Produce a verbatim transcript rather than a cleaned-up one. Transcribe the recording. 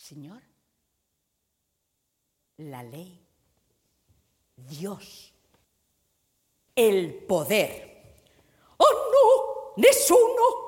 Señor, la ley, Dios, el poder. Oh no, nessuno